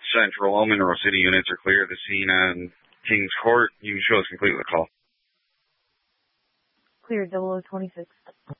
Central, all Monroe City units are clear. The scene on Kings Court. You can show us complete with the call. Clear 0026.